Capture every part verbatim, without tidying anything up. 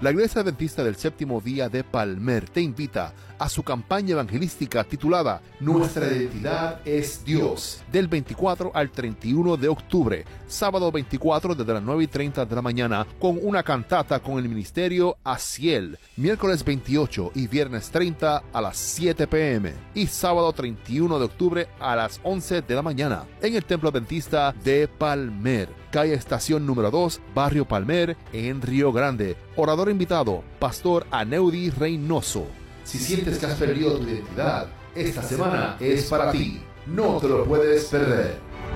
La Iglesia Adventista del Séptimo Día de Palmer te invita a su campaña evangelística titulada Nuestra identidad es Dios, del veinticuatro al treinta y uno de octubre, sábado veinticuatro desde las nueve y treinta de la mañana, con una cantata con el ministerio Aciel, miércoles veintiocho y viernes treinta a las siete pe eme y sábado treinta y uno de octubre a las once de la mañana, en el Templo Adventista de Palmer, calle Estación número dos, Barrio Palmer, en Río Grande. Orador invitado, Pastor Aneudi Reynoso. Si sientes que has perdido tu identidad, esta semana es para ti. No te lo puedes perder.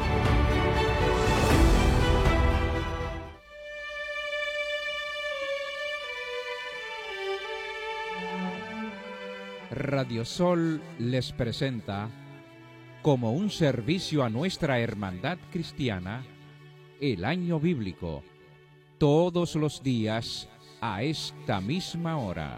Radio Sol les presenta, como un servicio a nuestra hermandad cristiana, el año bíblico, todos los días a esta misma hora.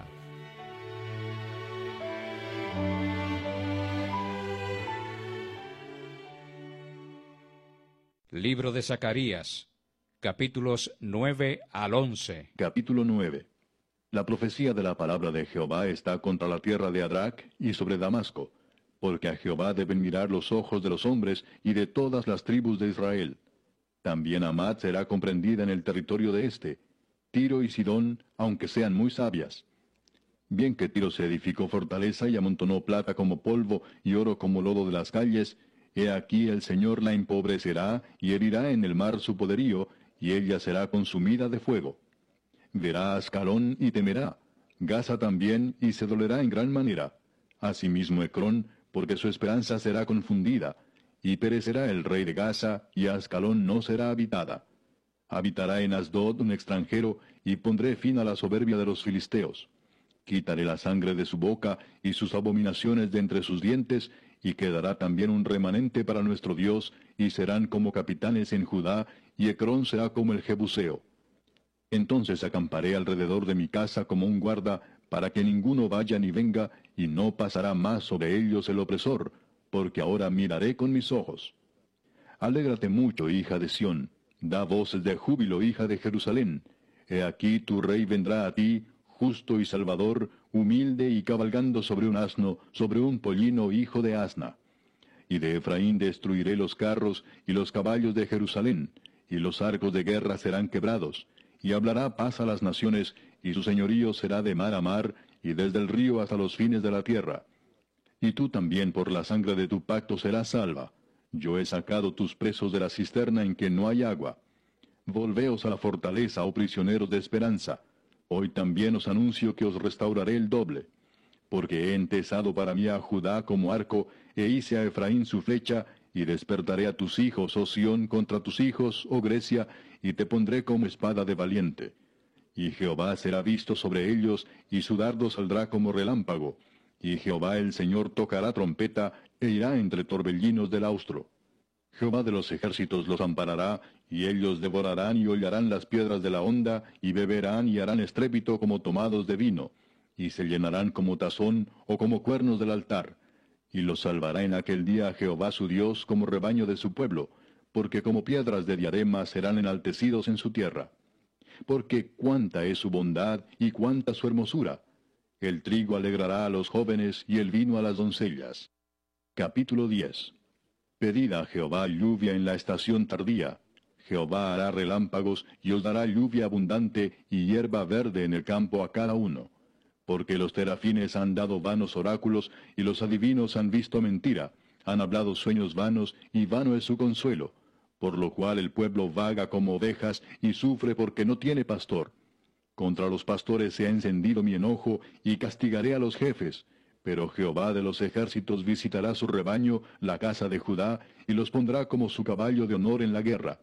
Libro de Zacarías, capítulos nueve al once. Capítulo nueve. La profecía de la palabra de Jehová está contra la tierra de Adrac y sobre Damasco, porque a Jehová deben mirar los ojos de los hombres y de todas las tribus de Israel. También Hamat será comprendida en el territorio de éste, Tiro y Sidón, aunque sean muy sabias. Bien que Tiro se edificó fortaleza y amontonó plata como polvo y oro como lodo de las calles, he aquí el Señor la empobrecerá y herirá en el mar su poderío, y ella será consumida de fuego. Verá a Ascalón y temerá, Gaza también, y se dolerá en gran manera. Asimismo Ecrón, porque su esperanza será confundida, y perecerá el rey de Gaza, y Ascalón no será habitada. Habitará en Asdod un extranjero, y pondré fin a la soberbia de los filisteos. Quitaré la sangre de su boca, y sus abominaciones de entre sus dientes, y quedará también un remanente para nuestro Dios, y serán como capitanes en Judá, y Ecrón será como el Jebuseo. Entonces acamparé alrededor de mi casa como un guarda, para que ninguno vaya ni venga, y no pasará más sobre ellos el opresor, porque ahora miraré con mis ojos. Alégrate mucho, hija de Sión, da voces de júbilo, hija de Jerusalén. He aquí tu rey vendrá a ti, justo y salvador, humilde y cabalgando sobre un asno, sobre un pollino hijo de asna. Y de Efraín destruiré los carros y los caballos de Jerusalén, y los arcos de guerra serán quebrados. Y hablará paz a las naciones, y su señorío será de mar a mar, y desde el río hasta los fines de la tierra. Y tú también por la sangre de tu pacto serás salva. Yo he sacado tus presos de la cisterna en que no hay agua. Volveos a la fortaleza, oh prisioneros de esperanza. Hoy también os anuncio que os restauraré el doble. Porque he entesado para mí a Judá como arco, e hice a Efraín su flecha, y despertaré a tus hijos, oh Sión, contra tus hijos, oh Grecia, y te pondré como espada de valiente. Y Jehová será visto sobre ellos, y su dardo saldrá como relámpago. Y Jehová el Señor tocará trompeta, e irá entre torbellinos del austro. Jehová de los ejércitos los amparará, y ellos devorarán y hollarán las piedras de la honda, y beberán y harán estrépito como tomados de vino, y se llenarán como tazón o como cuernos del altar. Y los salvará en aquel día Jehová su Dios como rebaño de su pueblo, porque como piedras de diadema serán enaltecidos en su tierra. Porque cuánta es su bondad y cuánta su hermosura. El trigo alegrará a los jóvenes y el vino a las doncellas. Capítulo diez. Pedid a Jehová lluvia en la estación tardía. Jehová hará relámpagos y os dará lluvia abundante y hierba verde en el campo a cada uno. Porque los terafines han dado vanos oráculos y los adivinos han visto mentira, han hablado sueños vanos y vano es su consuelo. Por lo cual el pueblo vaga como ovejas y sufre porque no tiene pastor. Contra los pastores se ha encendido mi enojo y castigaré a los jefes. Pero Jehová de los ejércitos visitará su rebaño, la casa de Judá, y los pondrá como su caballo de honor en la guerra.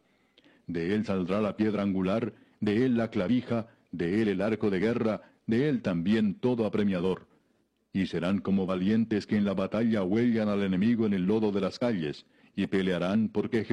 De él saldrá la piedra angular, de él la clavija, de él el arco de guerra, de él también todo apremiador. Y serán como valientes que en la batalla huellan al enemigo en el lodo de las calles, y pelearán porque